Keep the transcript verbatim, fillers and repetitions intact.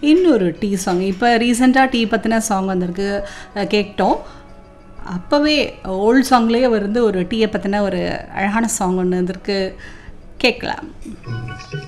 இன்னொரு tea song இப்போ ரீசெண்டாக டீ பற்றின சாங் வந்திருக்கு கேட்டோம். அப்போவே ஓல்டு சாங்லேயே வந்து ஒரு டீயை பற்றின ஒரு அழகான சாங் ஒன்று வந்திருக்கு கேட்கலாம்.